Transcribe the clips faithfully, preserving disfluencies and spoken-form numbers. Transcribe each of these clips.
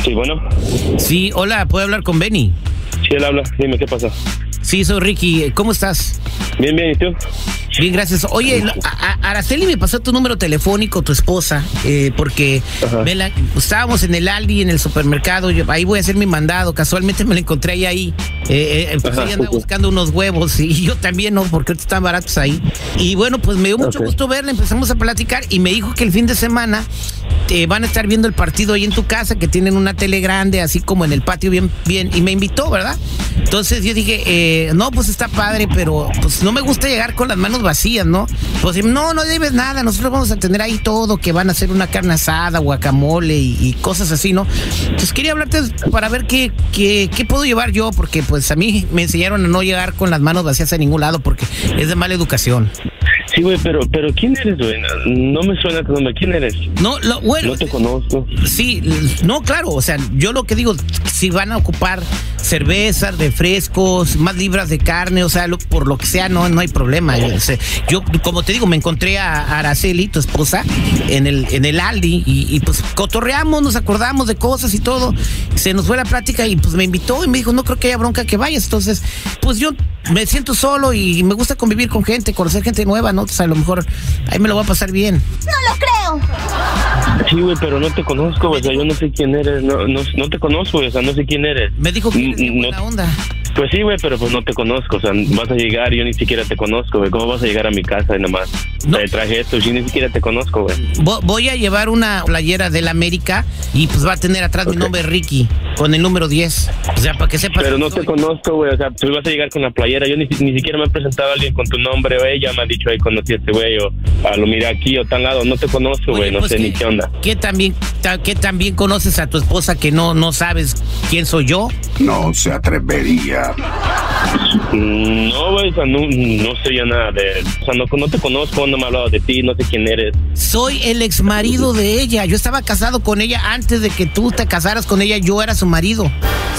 Sí, bueno. Sí, hola, ¿puedo hablar con Benny? Sí, él habla. Dime, ¿qué pasa? Sí, soy Ricky. ¿Cómo estás? Bien, bien, ¿y tú? Bien, gracias. Oye, a, a Araceli me pasó tu número telefónico, tu esposa, eh, porque me la, estábamos en el Aldi, en el supermercado, yo, ahí voy a hacer mi mandado, casualmente me la encontré ahí, ahí eh, eh, pues ella anda buscando unos huevos y yo también, ¿no? Porque ahorita están baratos ahí. Y bueno, pues me dio mucho okay. gusto verla, empezamos a platicar y me dijo que el fin de semana eh, van a estar viendo el partido ahí en tu casa, que tienen una tele grande, así como en el patio, bien, bien, y me invitó, ¿verdad? Entonces yo dije, eh, no, pues está padre, pero pues no me gusta llegar con las manos vacías, ¿no? Pues no, no debes nada, nosotros vamos a tener ahí todo, que van a hacer una carne asada, guacamole y, y cosas así, ¿no? Entonces quería hablarte para ver qué, qué, qué puedo llevar yo, porque pues a mí me enseñaron a no llegar con las manos vacías a ningún lado, porque es de mala educación. Sí, güey, pero, pero ¿quién eres, güey? No me suena tu nombre. ¿Quién eres? No, lo, bueno. No te conozco. Sí, no, claro, o sea, yo lo que digo, si van a ocupar cervezas, refrescos, más libras de carne, o sea, lo, por lo que sea, no, no hay problema. Yo, o sea, yo, como te digo, me encontré a Araceli, tu esposa, en el, en el Aldi, y, y pues cotorreamos, nos acordamos de cosas y todo. Se nos fue la plática y pues me invitó y me dijo, no creo que haya bronca que vayas. Entonces, pues yo me siento solo y me gusta convivir con gente, conocer gente nueva, ¿no? O sea, a lo mejor ahí me lo voy a pasar bien. ¡No lo creo! Sí, güey, pero no te conozco, güey, o sea, yo no sé quién eres, no, no, no te conozco, güey, o sea, no sé quién eres. Me dijo que eres de buena no, onda. Pues sí, güey, pero pues no te conozco, o sea, vas a llegar y yo ni siquiera te conozco, güey, ¿cómo vas a llegar a mi casa y nada más? No. Te traje esto, yo ni siquiera te conozco, güey. Voy a llevar una playera del América y pues va a tener atrás okay. mi nombre Ricky, con el número diez, o sea, para que sepas. Pero no te conozco, güey, o sea, tú vas a llegar con la playera, yo ni, ni siquiera me he presentado a alguien con tu nombre, o ella me ha dicho ahí conocí a este güey, o a lo miré aquí o tan lado, no te conozco, güey, no pues sé que, ni qué onda. ¿Qué también, qué también conoces a tu esposa que no, no sabes quién soy yo? No se atrevería. No, güey, o sea, no, no sé ya nada de... O sea, no, no te conozco, no me he hablado de ti, no sé quién eres. Soy el ex marido de ella. Yo estaba casado con ella antes de que tú te casaras con ella. Yo era su marido.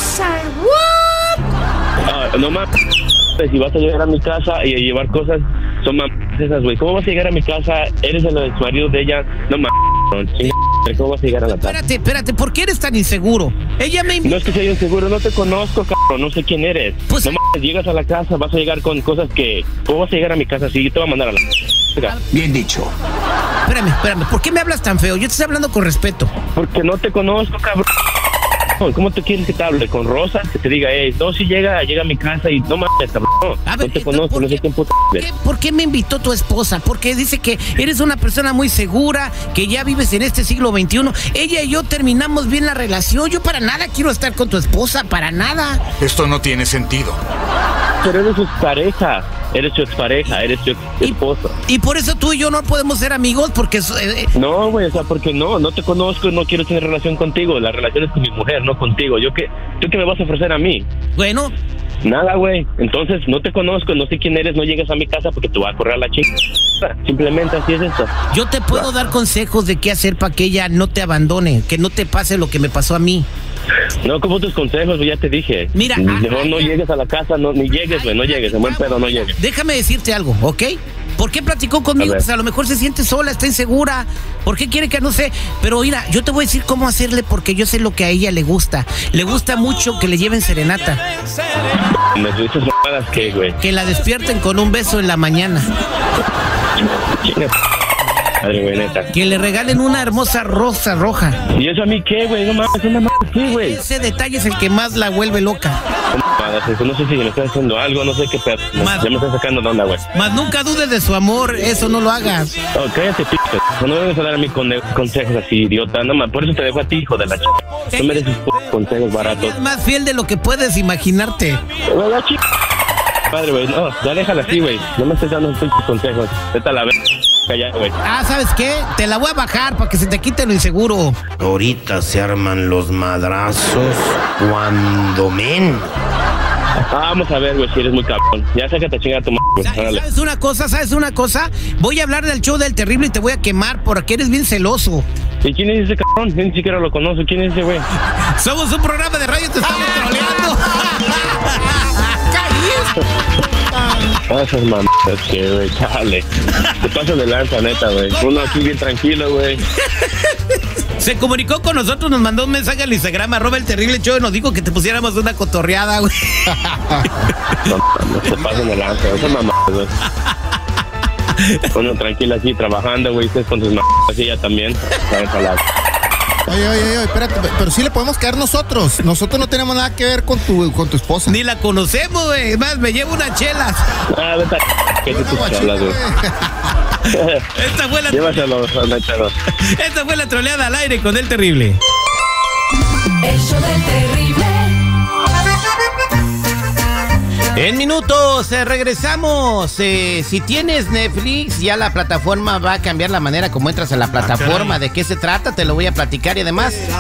Ah, no mames. Si vas a llegar a mi casa y a llevar cosas, son mames esas, güey. ¿Cómo vas a llegar a mi casa? Eres el ex marido de ella. No mames. ¿Cómo vas a llegar a la casa? Espérate, espérate, ¿por qué eres tan inseguro? Ella me... No es que sea inseguro, no te conozco, cabrón, no sé quién eres. Pues... No mames, llegas a la casa, vas a llegar con cosas que... ¿Cómo vas a llegar a mi casa? Sí, yo te voy a mandar a la... Bien dicho. Espérame, espérame, ¿por qué me hablas tan feo? Yo te estoy hablando con respeto. Porque no te conozco, cabrón. ¿Cómo te quieres que te hable? ¿Con rosas? Que te diga, eh, no, si llega, llega a mi casa y no mames, cabrón. No, ver, no te conozco, no sé quién puta. ¿Por qué, ¿Por qué me invitó tu esposa? Porque dice que eres una persona muy segura, que ya vives en este siglo veintiuno. Ella y yo terminamos bien la relación. Yo para nada quiero estar con tu esposa, para nada. Esto no tiene sentido. Pero eres su pareja. Eres tu expareja, eres tu esposa. Y, y por eso tú y yo no podemos ser amigos, porque... Eh, no, güey, o sea, porque no, no te conozco, no quiero tener relación contigo. La relación es con mi mujer, no contigo. ¿Yo qué? ¿Tú qué me vas a ofrecer a mí? Bueno... Nada, güey. Entonces, no te conozco, no sé quién eres, no llegues a mi casa porque te voy a correr a la chica. Simplemente así es esto. Yo te puedo ah. dar consejos de qué hacer para que ella no te abandone, que no te pase lo que me pasó a mí. No, como tus consejos, ya te dije. Mira, mejor ay, no ay, llegues a la casa, no, ni llegues, güey, no llegues, en buen pedo no llegues. Déjame decirte algo, ¿ok? ¿Por qué platicó conmigo? A pues a lo mejor se siente sola, está insegura. ¿Por qué quiere que no sé? Pero mira, yo te voy a decir cómo hacerle porque yo sé lo que a ella le gusta. Le gusta mucho que le lleven serenata. ¿Me dices mamadas qué, güey? Que la despierten con un beso en la mañana. Madre, güey, neta. Que le regalen una hermosa rosa roja. ¿Y eso a mí qué, güey? No mames, una mames, sí, güey. Ese detalle es el que más la vuelve loca. No, no sé si me estás haciendo algo, no sé qué pedo. Ya me estás sacando de onda, güey. Más nunca dudes de su amor, eso no lo hagas. Oh, cállate, p***. No me vengas a dar a mí con consejos así, idiota. No, man, por eso te dejo a ti, hijo de la ch... No mereces consejos baratos. Es más fiel de lo que puedes imaginarte. La ch... Padre, güey, no, ya déjala así, güey. No me estés dando tus consejos. Vete a la vez. Calla, güey. Ah, ¿sabes qué? Te la voy a bajar para que se te quite lo inseguro. Ahorita se arman los madrazos cuando men. Ah, vamos a ver, güey, si eres muy cabrón. Ya sácate a chingar a tu madre. ¿Sabes una cosa? ¿Sabes una cosa? Voy a hablar del show del Terrible y te voy a quemar porque eres bien celoso. ¿Y quién es ese cabrón? Yo ni siquiera lo conozco. ¿Quién es ese güey? Somos un programa de radio, te estamos troleando. Ah, esas mamadas que, güey, chale. Te pasas de lanza, neta, güey. Uno aquí bien tranquilo, güey. Se comunicó con nosotros, nos mandó un mensaje al Instagram, arroba el terrible show, y nos dijo que te pusiéramos una cotorreada, güey. No, no se pasen de lanza, esa mamá, güey. Uno tranquilo aquí trabajando, güey, ustedes con sus mamás y ella también. Oye, oye, oye, espérate, pero sí le podemos caer nosotros. Nosotros no tenemos nada que ver con tu, con tu esposa. Ni la conocemos, güey. Más, me llevo unas chelas. Ah, vete a... ¿Qué te tus chelas, güey? Esta fue la... Llévaselo, Esta fue la troleada al aire con el terrible. El show del terrible. En minutos eh, regresamos. Eh, si tienes Netflix, ya la plataforma va a cambiar la manera como entras a la plataforma. ¿De qué se trata? Te lo voy a platicar y además